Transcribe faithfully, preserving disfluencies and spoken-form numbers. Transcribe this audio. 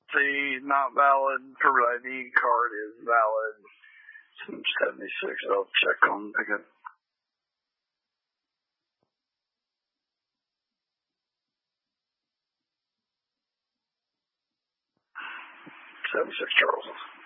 see, not valid. Purple I D card is valid. seventy-six, I'll check on again. seventy-six Charles.